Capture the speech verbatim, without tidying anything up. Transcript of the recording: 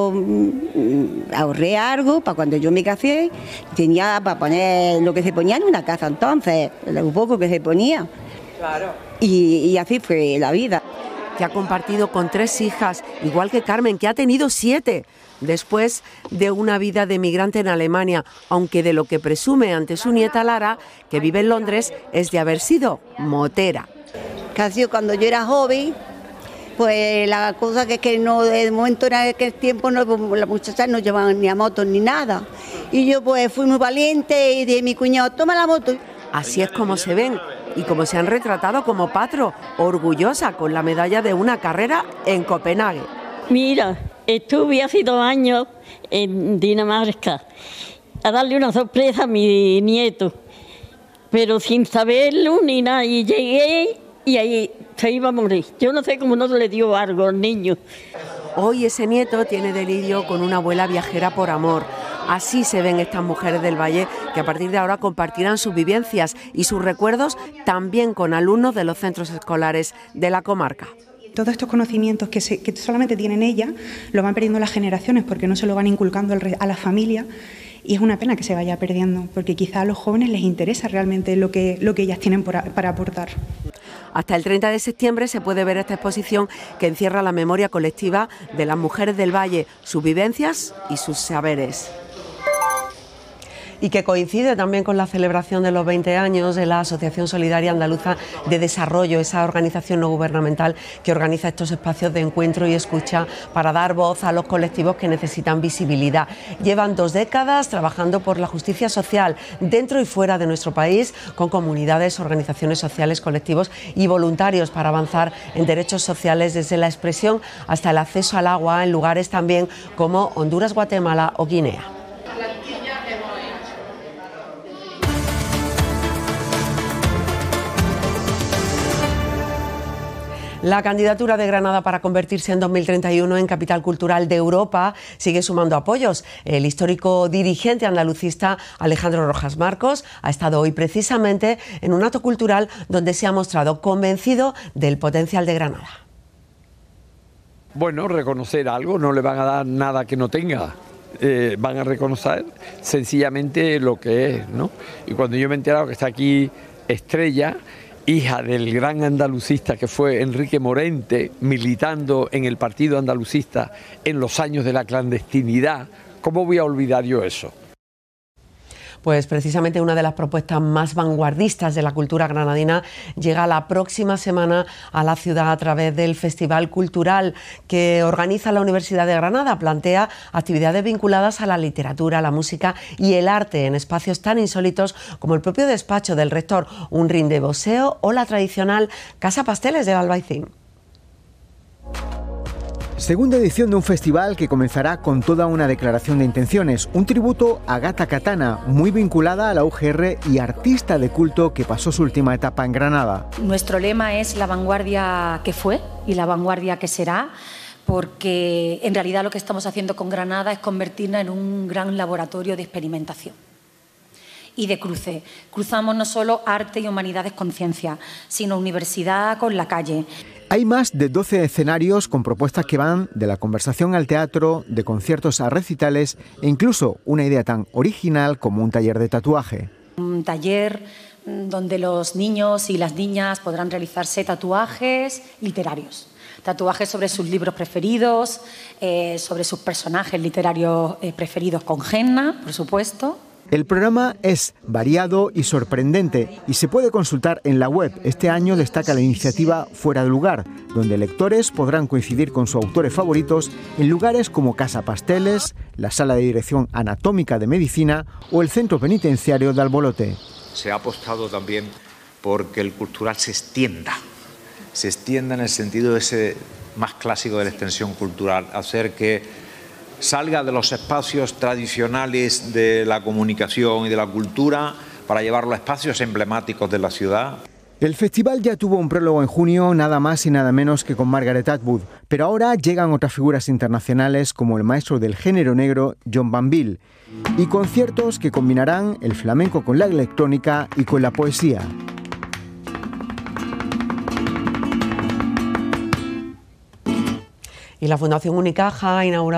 yo mm, ahorré algo para cuando yo me casé, tenía para poner lo que se ponía en una casa entonces, lo poco que se ponía. Claro. Y, y así fue la vida. Que ha compartido con tres hijas, igual que Carmen, que ha tenido siete, después de una vida de migrante en Alemania, aunque de lo que presume ante su nieta Lara, que vive en Londres, es de haber sido motera. Casi cuando yo era joven, pues la cosa que es que no, de momento en aquel tiempo no, las muchachas no llevaban ni a motos ni nada. Y yo pues fui muy valiente y dije a mi cuñado, toma la moto. Así es como se ven y como se han retratado como Patro, orgullosa con la medalla de una carrera en Copenhague. Mira, estuve hace dos años en Dinamarca a darle una sorpresa a mi nieto, pero sin saberlo ni nada, y llegué y ahí se iba a morir. Yo no sé cómo no le dio algo al niño. Hoy ese nieto tiene delirio con una abuela viajera por amor. Así se ven estas mujeres del Valle, que a partir de ahora compartirán sus vivencias y sus recuerdos también con alumnos de los centros escolares de la comarca. Todos estos conocimientos que, se, que solamente tienen ellas, los van perdiendo las generaciones porque no se lo van inculcando a la familia, y es una pena que se vaya perdiendo, porque quizá a los jóvenes les interesa realmente lo que, lo que ellas tienen por, para aportar. Hasta el treinta de septiembre se puede ver esta exposición que encierra la memoria colectiva de las mujeres del Valle, sus vivencias y sus saberes. Y que coincide también con la celebración de los veinte años de la Asociación Solidaria Andaluza de Desarrollo, esa organización no gubernamental que organiza estos espacios de encuentro y escucha para dar voz a los colectivos que necesitan visibilidad. Llevan dos décadas trabajando por la justicia social dentro y fuera de nuestro país, con comunidades, organizaciones sociales, colectivos y voluntarios para avanzar en derechos sociales desde la expresión hasta el acceso al agua en lugares también como Honduras, Guatemala o Guinea. La candidatura de Granada para convertirse en dos mil treinta y uno en capital cultural de Europa sigue sumando apoyos. El histórico dirigente andalucista Alejandro Rojas Marcos ha estado hoy precisamente en un acto cultural donde se ha mostrado convencido del potencial de Granada. Bueno, reconocer algo, no le van a dar nada que no tenga. Eh, van a reconocer sencillamente lo que es, ¿no? Y cuando yo me he enterado que está aquí Estrella, hija del gran andalucista que fue Enrique Morente, militando en el partido andalucista en los años de la clandestinidad, ¿cómo voy a olvidar yo eso? Pues precisamente una de las propuestas más vanguardistas de la cultura granadina llega la próxima semana a la ciudad a través del Festival Cultural que organiza la Universidad de Granada. Plantea actividades vinculadas a la literatura, la música y el arte en espacios tan insólitos como el propio despacho del rector, un ring de boxeo o la tradicional Casa Pasteles del Albaicín. Segunda edición de un festival que comenzará con toda una declaración de intenciones, un tributo a Gata Katana, muy vinculada a la U G R y artista de culto que pasó su última etapa en Granada. Nuestro lema es la vanguardia que fue y la vanguardia que será, porque en realidad lo que estamos haciendo con Granada es convertirla en un gran laboratorio de experimentación y de cruce. Cruzamos no solo arte y humanidades con ciencia, sino universidad con la calle. Hay más de doce escenarios con propuestas que van de la conversación al teatro, de conciertos a recitales e incluso una idea tan original como un taller de tatuaje. Un taller donde los niños y las niñas podrán realizarse tatuajes literarios. Tatuajes sobre sus libros preferidos, eh, sobre sus personajes literarios eh, preferidos con henna, por supuesto. El programa es variado y sorprendente y se puede consultar en la web. Este año destaca la iniciativa Fuera de Lugar, donde lectores podrán coincidir con sus autores favoritos en lugares como Casa Pasteles, la Sala de Dirección Anatómica de Medicina o el Centro Penitenciario de Albolote. Se ha apostado también porque el cultural se extienda, se extienda en el sentido ese más clásico de la extensión cultural, hacer que salga de los espacios tradicionales de la comunicación y de la cultura para llevarlo a espacios emblemáticos de la ciudad. El festival ya tuvo un prólogo en junio, nada más y nada menos que con Margaret Atwood, pero ahora llegan otras figuras internacionales como el maestro del género negro John Banville y conciertos que combinarán el flamenco con la electrónica y con la poesía. Y la Fundación Unicaja ha inaugurado